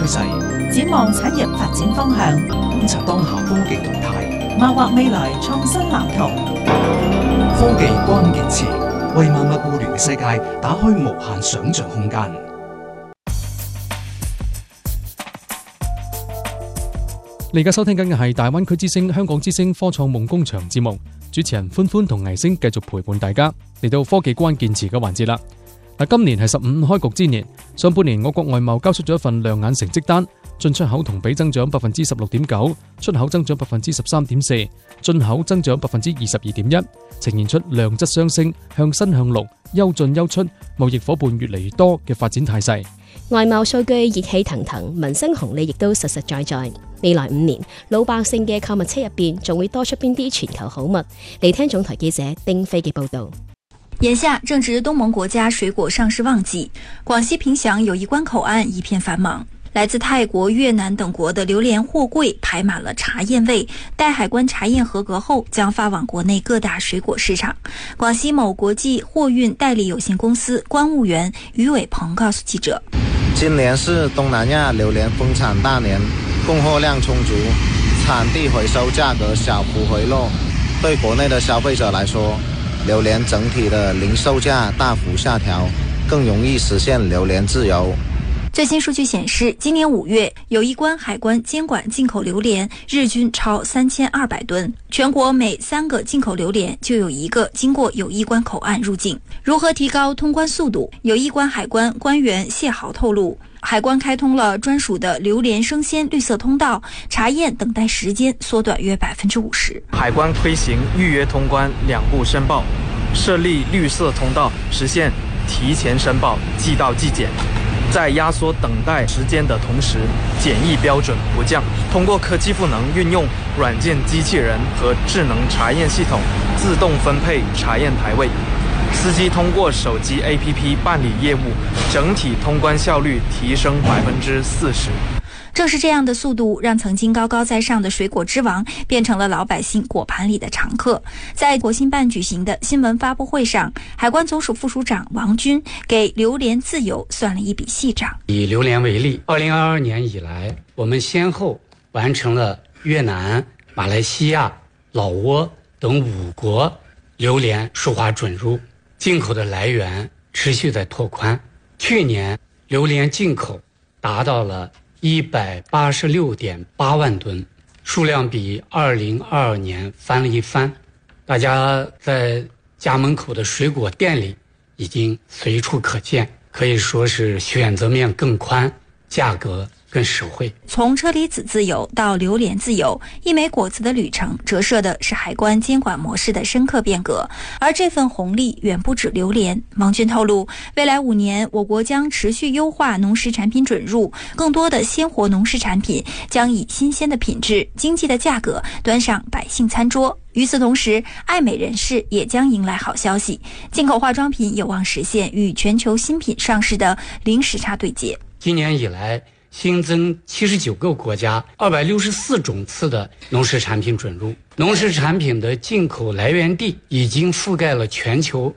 趨勢， 展望產業發展方向， 觀察當下科技動態， 謀劃未來創新藍圖。 科技關鍵詞為萬物互聯嘅世界打開無限想像空間。 你而家收聽緊嘅係大灣區之聲香港之聲科創夢工場節目，主持人歡歡同倪星繼續陪伴大家嚟到科技關鍵詞嘅環節啦。今年係15開局之年，上半年我國外貿交出咗一份亮眼成績單，進出口同比增長 16.9%， 出口增長 13.4%， 進口增長 22.1%， 呈現出量質相升、向新向綠、優進優出、貿易夥伴越嚟越多嘅發展態勢。 外貿數據熱氣騰騰，民生紅利亦都實實在在。未來5年，老百姓嘅購物車入邊仲會多出邊啲全球好物？嚟聽總台記者丁飛嘅報導。 眼下正值東盟國家水果上市旺季，廣西憑祥友誼關口岸一片繁忙，來自泰國、越南等國的榴蓮貨櫃排滿了查驗位，待海關查驗合格後將發往國內各大水果市場。廣西某國際貨運代理有限公司關務員余偉鵬告訴記者， 今年是東南亞榴蓮豐產大年，供貨量充足，產地回收價格小幅回落，對國內的消費者來說，榴蓮整體的零售價大幅下調，更容易實現榴蓮自由。 最新數據顯示，今年5月，友誼關海關監管進口榴蓮日均超3200噸，全國每3個進口榴蓮就有1個經過友誼關口岸入境。如何提高通關速度？友誼關海關官員謝豪透露，海關開通了專屬的榴蓮生鮮綠色通道，查驗等待時間縮短約50%。 海關推行預約通關2步申報，設立綠色通道，實現提前申報、即到即檢。在壓縮等待時間的同時，檢疫標準不降。通過科技賦能，運用軟件機器人和智能查驗系統，自動分配查驗台位。司機通過手機 APP 辦理業務，整體通關效率提升40%。 正是這樣的速度，讓曾經高高在上的水果之王變成了老百姓果盤裡的常客。在國新辦舉行的新聞發佈會上，海關總署副署長王軍給榴蓮自由算了一筆細賬。 以榴蓮為例，2022年以來，我們先後完成了越南、馬來西亞、老撾等5國榴蓮數化准入，進口的來源持續在拓寬。去年榴蓮進口達到了186.8萬噸，數量比2022年翻了一番。大家在家門口的水果店裡已經隨處可見，可以說是選擇面更寬，價格更實惠。 從車厘子自由到榴蓮自由，一枚果子的旅程折射的是海關監管模式的深刻變革，而這份紅利遠不止榴蓮。王軍透露，未來5年我國將持續優化農食產品准入，更多的鮮活農食產品將以新鮮的品質、經濟的價格端上百姓餐桌。與此同時，愛美人士也將迎來好消息，進口化妝品有望實現與全球新品上市的零時差對接。 今年以來新增79個國家264種次的農食產品准入，農食產品的進口來源地已經覆蓋了全球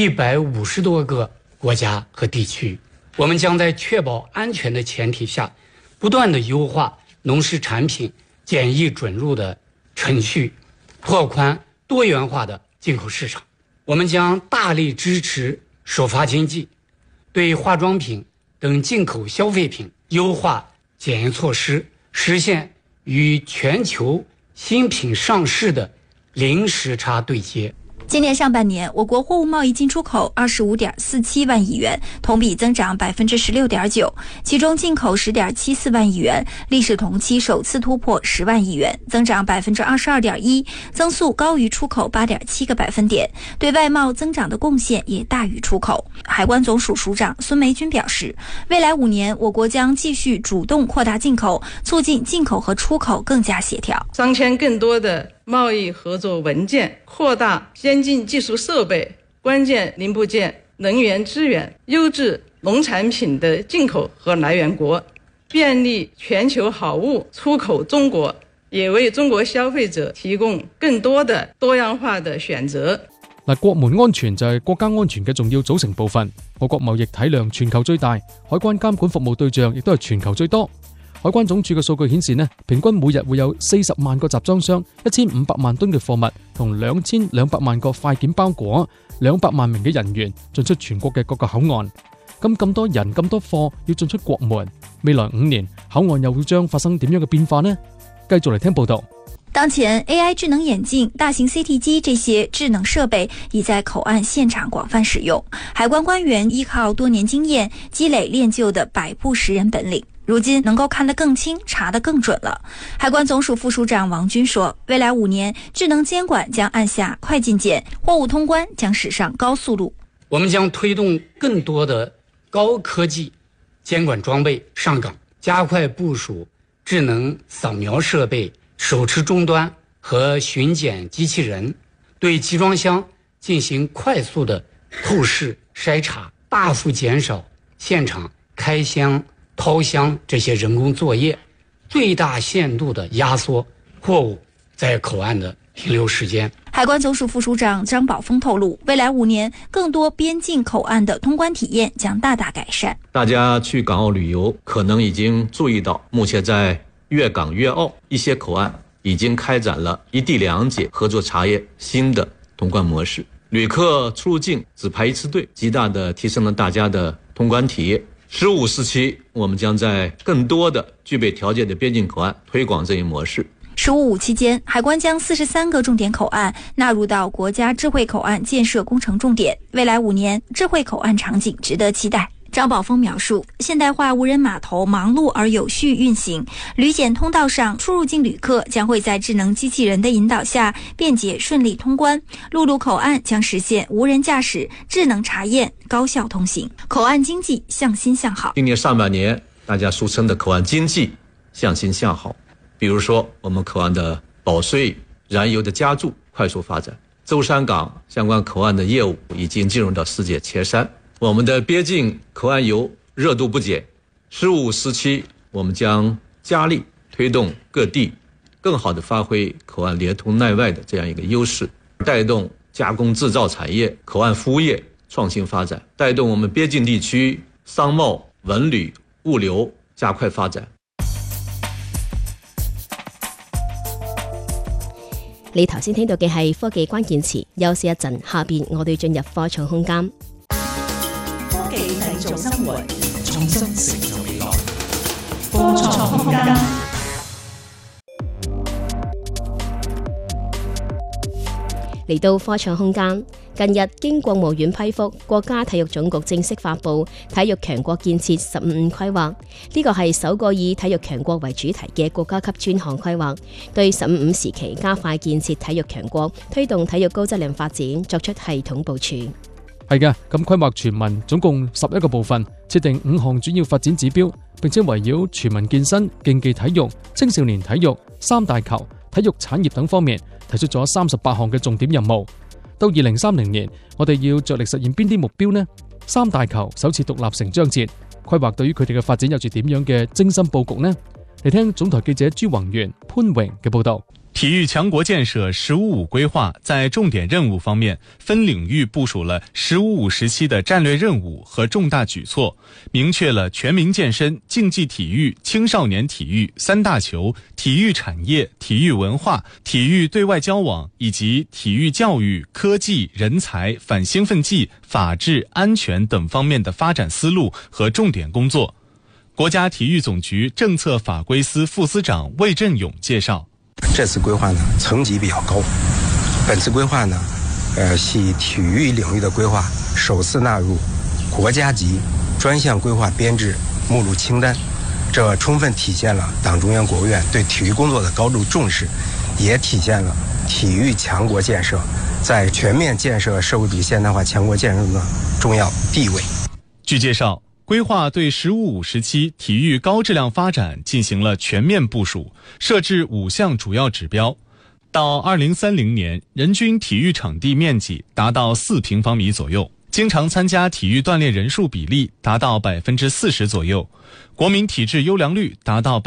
150多個國家和地區。我們將在確保安全的前提下，不斷地優化農食產品檢疫准入的程序，拓寬多元化的進口市場。我們將大力支持首發經濟，對化妝品等進口消費品優化檢驗措施，實現與全球新品上市的零時差對接。 今年上半年，我國貨物貿易進出口25.47萬億元，同比增長16.9%，其中進口10.74萬億元，歷史同期首次突破10萬億元，增長22.1%，增速高於出口8.7個百分點，對外貿增長的貢獻也大於出口。海關總署署長孫梅君表示，未來5年，我國將繼續主動擴大進口，促進進口和出口更加協調， 商簽更多的貿易合作文件，擴大先進技術設備、關鍵零部件、能源資源、優質農產品的進口和來源國，便利全球好物出口中國，也為中國消費者提供更多的多樣化的選擇。 國門安全就係國家安全嘅重要組成部分。我國貿易體量全球最大，海關監管服務對象亦都係全球最多。海關總署嘅數據顯示平均每日會有40萬個集裝箱、1500萬噸嘅貨物同2200萬個快件包裹、200萬名嘅人員進出全國嘅各個口岸。咁多人咁多貨要進出國門，未來5年口岸又會將發生點樣嘅變化呢？繼續嚟聽報道。 當前 AI 智能眼鏡、大型 CT 機這些智能設備已在口岸現場廣泛使用。海關官員依靠多年經驗，積累練就的百步識人本領，如今能夠看得更清，查得更準了。海關總署副署長王軍說，未來5年智能監管將按下快進鍵，貨物通關將駛上高速路。 我們將推動更多的高科技監管裝備上崗，加快部署智能掃描設備、手持終端和巡檢機器人，對集裝箱進行快速的透視篩查，大幅減少現場開箱掏箱這些人工作業，最大限度的壓縮貨物在口岸的停留時間。 海關總署副署長張寶峰透露，未來5年更多邊境口岸的通關體驗將大大改善。 大家去港澳旅遊可能已經注意到，目前在粵港粵澳一些口岸已經開展了一地兩檢合作查驗新的通關模式，旅客出入境只排一次隊，極大的提升了大家的通關體驗。15時期我們將在更多的具備條件的邊境口岸推廣這一模式。 15.5期間，海關將43個重點口岸納入到國家智慧口岸建設工程重點，未來5年智慧口岸場景值得期待。張寶峰描述，現代化無人碼頭忙碌而有序運行，旅檢通道上出入境旅客將會在智能機器人的引導下便捷順利通關，陸路口岸將實現無人駕駛、智能查驗、高效通行，口岸經濟向新向好。 今年上半年，大家俗稱的口岸經濟向新向好，比如說我們口岸的保稅、燃油的加注快速發展，舟山港相關口岸的業務已經進入到世界前3。我們的邊境口岸遊熱度不減，15時期我們將加力推動各地更好地發揮口岸連通內外的這樣一個優勢，帶動加工製造產業、口岸服務業創新發展，帶動我們邊境地區商貿、文旅、物流加快發展。 你頭先聽到嘅係科技關鍵詞，休息一陣，下邊我哋進入科創空間。 科技製造生活， 創新成就未來。 科創空間。 嚟到科創空間，近日經國務院批復，國家體育總局正式發布體育強國建設15規劃。呢個係首個以體育強國為主題嘅國家級專項規劃，對15時期加快建設體育強國、推動體育高質量發展作出系統部署。 係嘅，咁規劃全文總共11個部分，設定5項主要發展指標，並且圍繞全民健身、競技體育、青少年體育、三大球、體育產業等方面提出咗38項嘅重點任務。到2030年，我哋要着力實現邊啲目標呢？三大球首次獨立成章節，規劃對於佢哋嘅發展有住點樣嘅精心佈局呢？嚟聽總台記者朱宏源、潘榮嘅報道。 體育強國建設15.5規劃在重點任務方面分領域部署了15.5時期的戰略任務和重大舉措，明確了全民健身、競技體育、青少年體育、三大球、體育產業、體育文化、體育對外交往以及體育教育、科技、人才、反興奮劑、法治、安全等方面的發展思路和重點工作。國家體育總局政策法規司副司長魏振勇介紹， 這次規劃呢層級比較高，本次規劃呢，係體育領域的規劃首次納入國家級專項規劃編制目錄清單，這充分體現了黨中央國務院對體育工作的高度重視，也體現了體育強國建設在全面建設社會主義現代化強國建設中的重要地位。 據介紹，規劃對15.5時期體育高質量發展進行了全面部署，設置5項主要指標。到2030年，人均體育場地面積達到4平方米左右，經常參加體育鍛鍊人數比例達到40%左右，國民體質優良率達到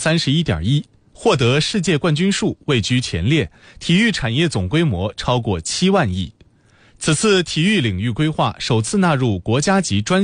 31.1%，獲得世界冠軍數位居前列，體育產業總規模超過7萬億。 此次体育领域规划首次纳入国家级专